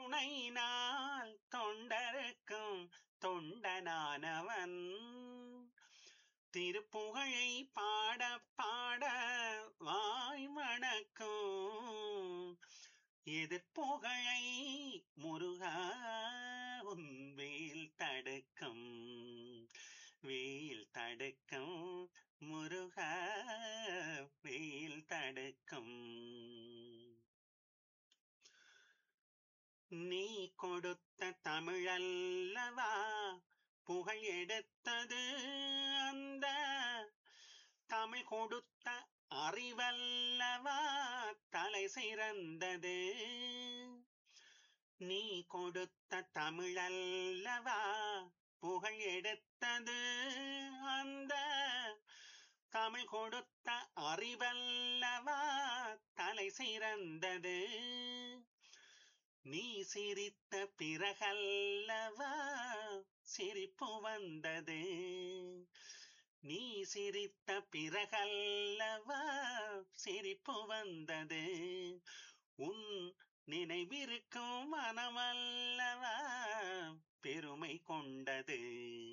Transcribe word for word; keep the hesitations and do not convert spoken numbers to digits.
கருணையினால் தொண்டருக்கும் தொண்டனானவன் திருப்புகழை பாட பாட வாய் மணக்கும் எதிர்ப்புகழை முருகா உன் வேல் தடுக்கும் வேல் தடுக்கும் முருகா வேல் தடுக்கும் நீ கொடுத்த தமிழல்லவா புகழ் எடுத்தது அந்த தமிழ் கொடுத்த அறிவல்லவா தலை சிறந்தது நீ கொடுத்த தமிழல்லவா புகழ் எடுத்தது அந்த தமிழ் கொடுத்த அறிவல்லவா தலை சிறந்தது நீ சிரித்த பிறகல்லவா சிரிப்பு வந்தது நீ சிரித்த பிறகல்லவா சிரிப்பு வந்தது உன் நினைவிருக்கும் மனமல்லவா பெருமை கொண்டது